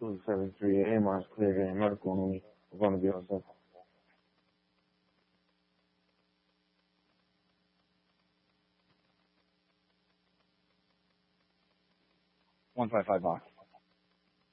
273 AMR's cleared in medical only. We're going to be all set. 155 box.